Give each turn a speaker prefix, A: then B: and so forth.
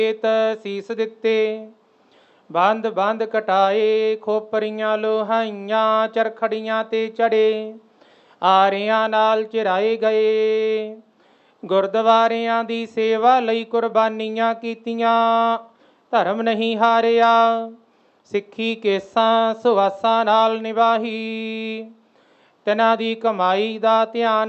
A: ਸੀਸ ਦਿੱਤੇ। ਬੰਦ ਬੰਦ ਕਟਾਏ, ਖੋਪਰੀਆਂ ਲੋਹਾਈਆਂ, ਚਰਖੜੀਆਂ ਤੇ ਚੜੇ, ਆਰਿਆਂ ਨਾਲ ਚਿਰਾਏ ਗਏ। ਗੁਰਦੁਆਰਿਆਂ ਦੀ ਸੇਵਾ ਲਈ ਕੁਰਬਾਨੀਆਂ ਕੀਤੀਆਂ, ਧਰਮ ਨਹੀਂ ਹਾਰਿਆ। ਸਿੱਖੀ ਕੇਸਾਂ ਸੁਆਸਾਂ ਨਾਲ ਨਿਭਾਹੀ, ਤਿਨਾਂ ਦੀ ਕਮਾਈ ਦਾ ਧਿਆਨ